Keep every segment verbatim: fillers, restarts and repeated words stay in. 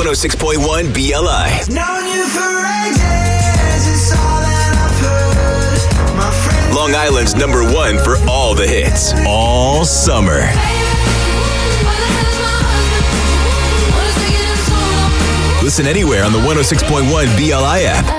one oh six point one B L I. Long Island's number one for all the hits, all summer. Listen anywhere on the one oh six point one B L I app.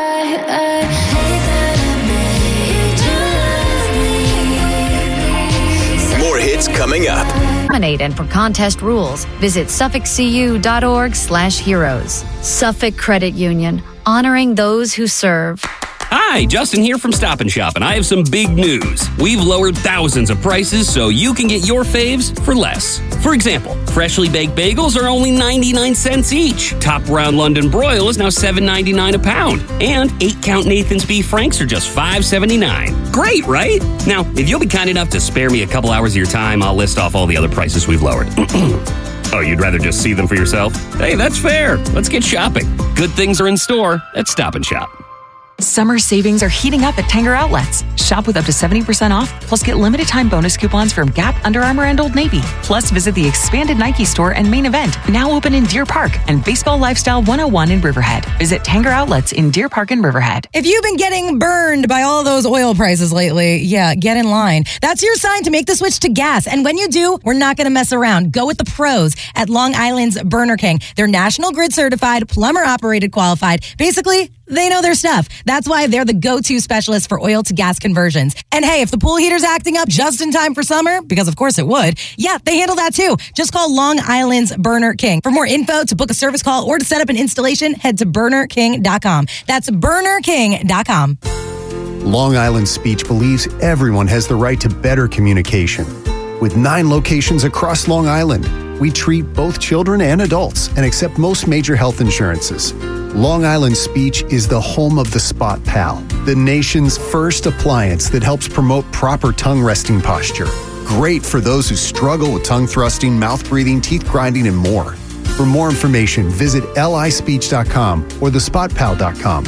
More hits coming up. Nominate and for contest rules, visit suffolk c u dot org slash heroes. Suffolk Credit Union, honoring those who serve. Hi, Justin here from Stop and Shop, and I have some big news. We've lowered thousands of prices so you can get your faves for less. For example, freshly baked bagels are only ninety-nine cents each. Top round London broil is now seven ninety-nine a pound. And eight count Nathan's Beef Franks are just five seventy-nine. Great, right? Now, if you'll be kind enough to spare me a couple hours of your time, I'll list off all the other prices we've lowered. Oh, you'd rather just see them for yourself? Hey, that's fair. Let's get shopping. Good things are in store at Stop and Shop. Summer savings are heating up at Tanger Outlets. Shop with up to seventy percent off, plus get limited time bonus coupons from Gap, Under Armour, and Old Navy. Plus visit the expanded Nike store and Main Event, now open in Deer Park, and Baseball Lifestyle one oh one in Riverhead. Visit Tanger Outlets in Deer Park and Riverhead. If you've been getting burned by all those oil prices lately, yeah, get in line. That's your sign to make the switch to gas. And when you do, we're not going to mess around. Go with the pros at Long Island's Burner King. They're National Grid certified, plumber operated, qualified. Basically, they know their stuff. That's why they're the go-to specialist for oil to gas conversions. And hey, if the pool heater's acting up just in time for summer, because of course it would, yeah, they handle that too. Just call Long Island's Burner King. For more info, to book a service call, or to set up an installation, head to burner king dot com. That's burner king dot com. Long Island Speech believes everyone has the right to better communication. With nine locations across Long Island, we treat both children and adults and accept most major health insurances. Long Island Speech is the home of the Spot Pal, the nation's first appliance that helps promote proper tongue resting posture. Great for those who struggle with tongue thrusting, mouth breathing, teeth grinding, and more. For more information, visit L I speech dot com or the spot pal dot com.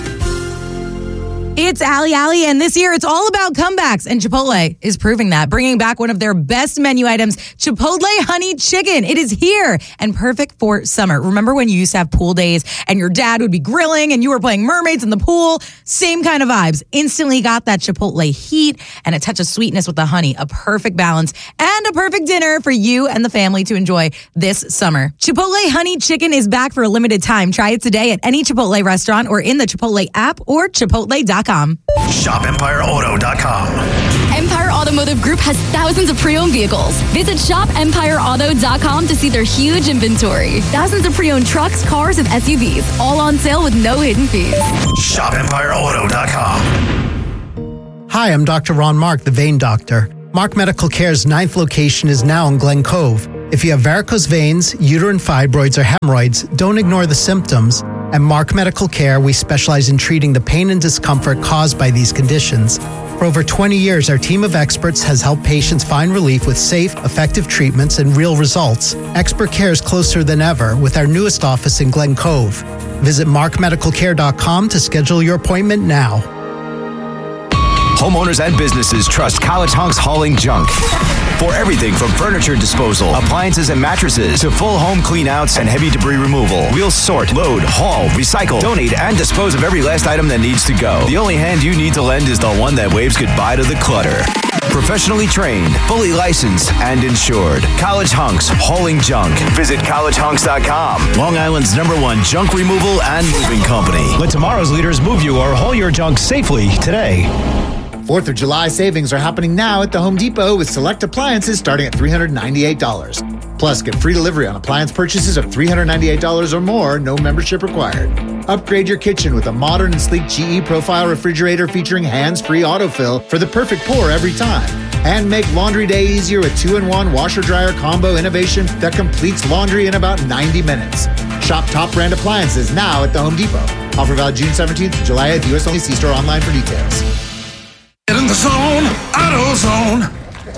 It's Ali Ali, and this year it's all about comebacks, and Chipotle is proving that, bringing back one of their best menu items, Chipotle Honey Chicken. It is here and perfect for summer. Remember when you used to have pool days and your dad would be grilling and you were playing mermaids in the pool? Same kind of vibes. Instantly got that Chipotle heat and a touch of sweetness with the honey, a perfect balance and a perfect dinner for you and the family to enjoy this summer. Chipotle Honey Chicken is back for a limited time. Try it today at any Chipotle restaurant or in the Chipotle app or chipotle dot com. shop empire auto dot com. Empire Automotive Group has thousands of pre-owned vehicles. Visit shop empire auto dot com to see their huge inventory. Thousands of pre-owned trucks, cars, and S U Vs, all on sale with no hidden fees. shop empire auto dot com. Hi, I'm Doctor Ron Mark, the Vein Doctor. Mark Medical Care's ninth location is now in Glen Cove. If you have varicose veins, uterine fibroids, or hemorrhoids, don't ignore the symptoms. At Mark Medical Care, we specialize in treating the pain and discomfort caused by these conditions. For over twenty years, our team of experts has helped patients find relief with safe, effective treatments and real results. Expert care is closer than ever with our newest office in Glen Cove. Visit mark medical care dot com to schedule your appointment now. Homeowners and businesses trust College Hunks Hauling Junk. For everything from furniture disposal, appliances and mattresses, to full home cleanouts and heavy debris removal, we'll sort, load, haul, recycle, donate, and dispose of every last item that needs to go. The only hand you need to lend is the one that waves goodbye to the clutter. Professionally trained, fully licensed, and insured. College Hunks Hauling Junk. Visit college hunks dot com. Long Island's number one junk removal and moving company. Let tomorrow's leaders move you or haul your junk safely today. fourth of July savings are happening now at the Home Depot with select appliances starting at three hundred ninety-eight dollars. Plus, get free delivery on appliance purchases of three hundred ninety-eight dollars or more, no membership required. Upgrade your kitchen with a modern and sleek G E Profile refrigerator featuring hands-free autofill for the perfect pour every time. And make laundry day easier with two in one washer-dryer combo innovation that completes laundry in about ninety minutes. Shop top brand appliances now at the Home Depot. Offer valid June seventeenth to July eighth. U S only. See store online for details. Get in the zone, AutoZone.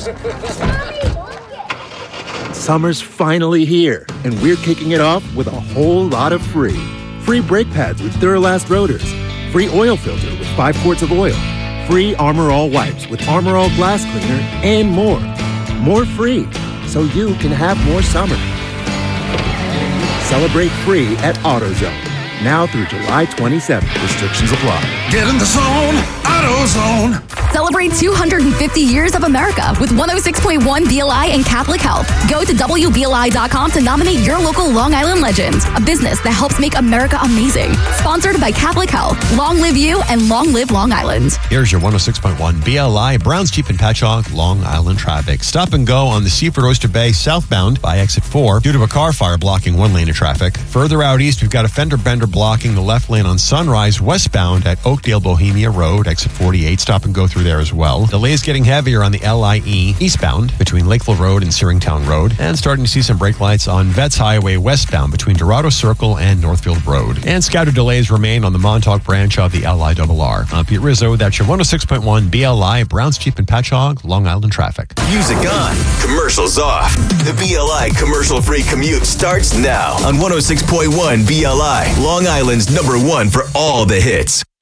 Summer's finally here, and we're kicking it off with a whole lot of free. Free brake pads with Duralast rotors. Free oil filter with five quarts of oil. Free Armor All wipes with Armor All glass cleaner, and more. More free, so you can have more summer. Celebrate free at AutoZone. Now through July twenty-seventh. Restrictions apply. Get in the zone, AutoZone. Celebrate two hundred fifty years of America with one oh six point one B L I and Catholic Health. Go to W B L I dot com to nominate your local Long Island legend, a business that helps make America amazing. Sponsored by Catholic Health. Long live you and long live Long Island. Here's your one oh six point one B L I, Browns Jeep and Patchogue, Long Island traffic. Stop and go on the Seaford Oyster Bay southbound by exit four due to a car fire blocking one lane of traffic. Further out east, we've got a fender bender blocking the left lane on Sunrise westbound at Oakdale Bohemia Road, exit forty-eight. Stop and go through there as well. Delays getting heavier on the L I E eastbound between Lakeville Road and Searingtown Road, and starting to see some brake lights on Vets Highway westbound between Dorado Circle and Northfield Road. And scattered delays remain on the Montauk branch of the L I R R. I'm Pete Rizzo. That's your one oh six point one B L I, Browns Jeep and Patchogue, Long Island traffic. Music on, commercials off. The B L I commercial-free commute starts now on one oh six point one B L I, Long Island's number one for all the hits.